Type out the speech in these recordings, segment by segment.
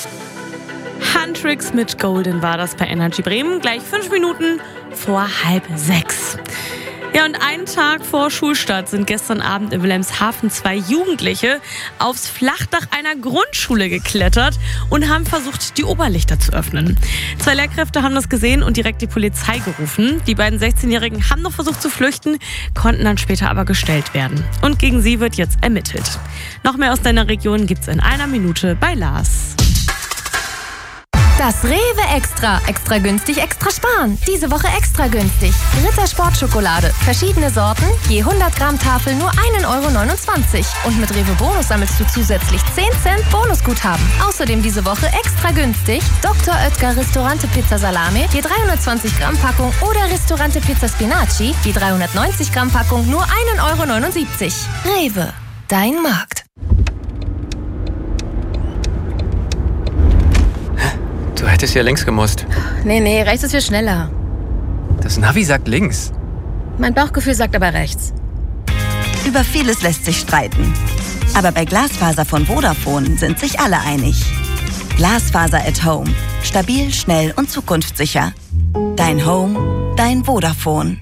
Huntrix mit Golden war das bei Energy Bremen. Gleich 5 Minuten vor 5:30. Ja, und einen Tag vor Schulstart sind gestern Abend in Wilhelmshaven 2 Jugendliche aufs Flachdach einer Grundschule geklettert und haben versucht, die Oberlichter zu öffnen. 2 Lehrkräfte haben das gesehen und direkt die Polizei gerufen. Die beiden 16-Jährigen haben noch versucht zu flüchten, konnten dann später aber gestellt werden. Und gegen sie wird jetzt ermittelt. Noch mehr aus deiner Region gibt's in einer Minute bei Lars. Das Rewe Extra. Extra günstig, extra sparen. Diese Woche extra günstig. Ritter Sportschokolade. Verschiedene Sorten, je 100 Gramm Tafel nur 1,29 €. Und mit Rewe Bonus sammelst du zusätzlich 10 Cent Bonusguthaben. Außerdem diese Woche extra günstig Dr. Oetker Ristorante Pizza Salame, die 320 Gramm Packung oder Ristorante Pizza Spinaci, die 390 Gramm Packung nur 1,79 €. Rewe, dein Markt. Du hättest hier links gemusst. Nee, rechts ist viel schneller. Das Navi sagt links. Mein Bauchgefühl sagt aber rechts. Über vieles lässt sich streiten. Aber bei Glasfaser von Vodafone sind sich alle einig. Glasfaser at Home. Stabil, schnell und zukunftssicher. Dein Home, dein Vodafone.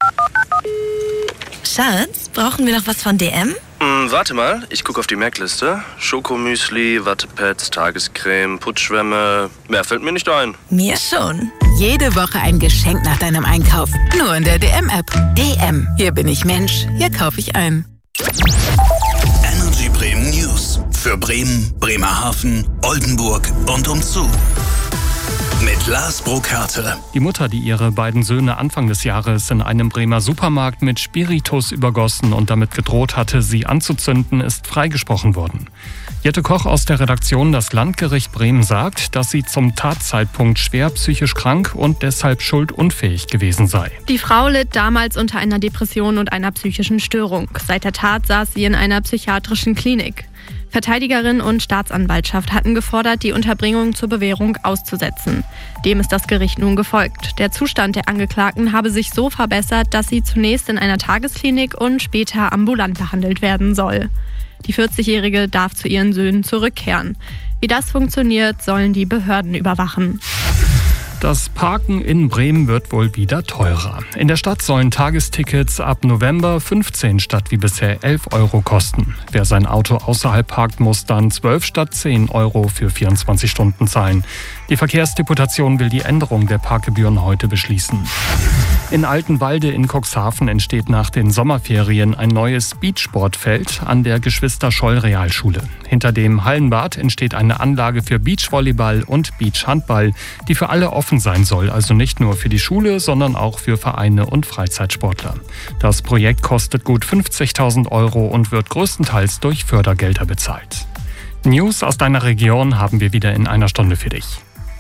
Schatz, brauchen wir noch was von DM? Warte mal, ich gucke auf die Merkliste. Schokomüsli, Wattepads, Tagescreme, Putzschwämme. Mehr fällt mir nicht ein. Mir schon. Jede Woche ein Geschenk nach deinem Einkauf. Nur in der DM-App. DM. Hier bin ich Mensch. Hier kaufe ich ein. Energy Bremen News. Für Bremen, Bremerhaven, Oldenburg und umzu. Mit Lars Burkhardt. Die Mutter, die ihre beiden Söhne Anfang des Jahres in einem Bremer Supermarkt mit Spiritus übergossen und damit gedroht hatte, sie anzuzünden, ist freigesprochen worden. Jette Koch aus der Redaktion Das Landgericht Bremen sagt, dass sie zum Tatzeitpunkt schwer psychisch krank und deshalb schuldunfähig gewesen sei. Die Frau litt damals unter einer Depression und einer psychischen Störung. Seit der Tat saß sie in einer psychiatrischen Klinik. Verteidigerin und Staatsanwaltschaft hatten gefordert, die Unterbringung zur Bewährung auszusetzen. Dem ist das Gericht nun gefolgt. Der Zustand der Angeklagten habe sich so verbessert, dass sie zunächst in einer Tagesklinik und später ambulant behandelt werden soll. Die 40-Jährige darf zu ihren Söhnen zurückkehren. Wie das funktioniert, sollen die Behörden überwachen. Das Parken in Bremen wird wohl wieder teurer. In der Stadt sollen Tagestickets ab November 15 statt wie bisher 11 € kosten. Wer sein Auto außerhalb parkt, muss dann 12 statt 10 € für 24 Stunden zahlen. Die Verkehrsdeputation will die Änderung der Parkgebühren heute beschließen. In Altenwalde in Cuxhaven entsteht nach den Sommerferien ein neues Beachsportfeld an der Geschwister-Scholl-Realschule. Hinter dem Hallenbad entsteht eine Anlage für Beachvolleyball und Beachhandball, die für alle offen sein soll, also nicht nur für die Schule, sondern auch für Vereine und Freizeitsportler. Das Projekt kostet gut 50.000 € und wird größtenteils durch Fördergelder bezahlt. News aus deiner Region haben wir wieder in einer Stunde für dich.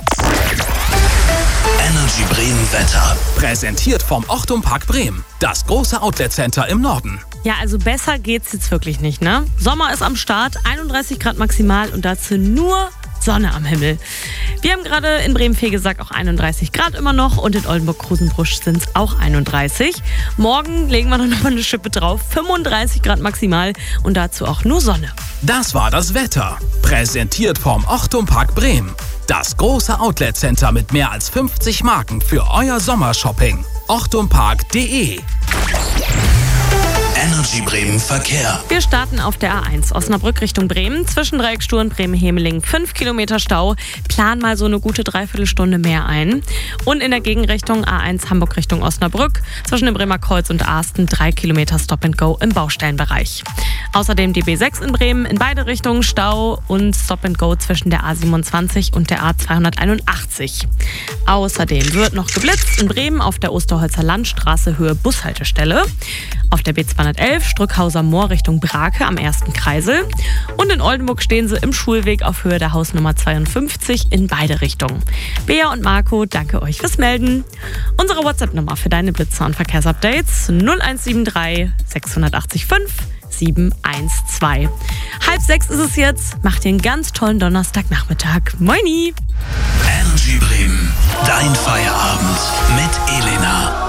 Energy Bremen Wetter. Präsentiert vom Ochtum Park Bremen. Das große Outlet-Center im Norden. Ja, also besser geht's jetzt wirklich nicht, ne? Sommer ist am Start, 31 Grad maximal und dazu nur Sonne am Himmel. Wir haben gerade in Bremen-Fegesack auch 31 Grad immer noch und in Oldenburg-Krusenbrusch sind es auch 31. Morgen legen wir noch mal eine Schippe drauf, 35 Grad maximal und dazu auch nur Sonne. Das war das Wetter. Präsentiert vom Ochtum Park Bremen. Das große Outlet-Center mit mehr als 50 Marken für euer Sommershopping. ochtumpark.de. Energy Bremen Verkehr. Wir starten auf der A1 Osnabrück Richtung Bremen. Zwischen Dreieckstuhl und Bremen-Hemeling 5 Kilometer Stau. Plan mal so eine gute Dreiviertelstunde mehr ein. Und in der Gegenrichtung A1 Hamburg Richtung Osnabrück. Zwischen dem Bremer Kreuz und Asten 3 Kilometer Stop and Go im Baustellenbereich. Außerdem die B6 in Bremen. In beide Richtungen Stau und Stop and Go zwischen der A27 und der A281. Außerdem wird noch geblitzt in Bremen auf der Osterholzer Landstraße Höhe Bushaltestelle. Auf der B211 Strückhauser Moor Richtung Brake am ersten Kreisel. Und in Oldenburg stehen sie im Schulweg auf Höhe der Hausnummer 52 in beide Richtungen. Bea und Marco, danke euch fürs Melden. Unsere WhatsApp-Nummer für deine Blitzer- und Verkehrsupdates 0173 680 5 712. 5:30 ist es jetzt. Macht dir einen ganz tollen Donnerstagnachmittag. Moini! Energy Bremen. Dein Feierabend mit Elena.